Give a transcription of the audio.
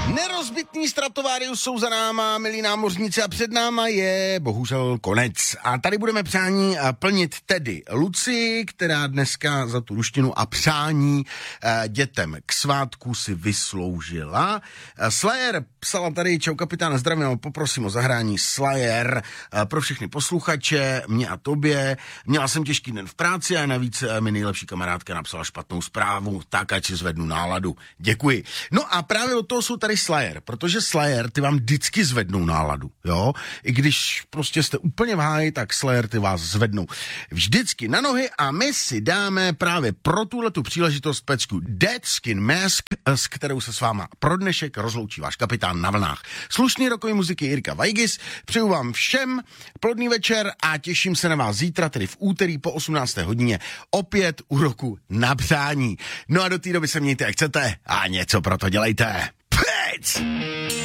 Nerozbitný Stratovarius jsou za náma, milí námořníci, a před náma je bohužel konec. A tady budeme přání plnit tedy Lucii, která dneska za tu ruštinu a přání dětem k svátku si vysloužila. Slayer psala tady: čau kapitán, zdravím, poprosím o zahrání Slayer pro všechny posluchače, mě a tobě. Měla jsem těžký den v práci a navíc mi nejlepší kamarádka napsala špatnou zprávu, tak ať si zvednu náladu. Děkuji. No a právě od toho jsou tady Slayer, protože Slayer ty vám vždycky zvednou náladu, jo? I když prostě jste úplně v háji, tak Slayer ty vás zvednou vždycky na nohy a my si dáme právě pro tuhletu příležitost pecku Dead Skin Mask, s kterou se s váma pro dnešek rozloučí váš kapitán na vlnách. Slušný rokový muziky Jirka Vajgis, přeju vám všem plodný večer a těším se na vás zítra, tedy v úterý po 18. hodině, opět u roku na přání. No a do té doby se mějte jak chcete a něco pro to dělejte. Pec!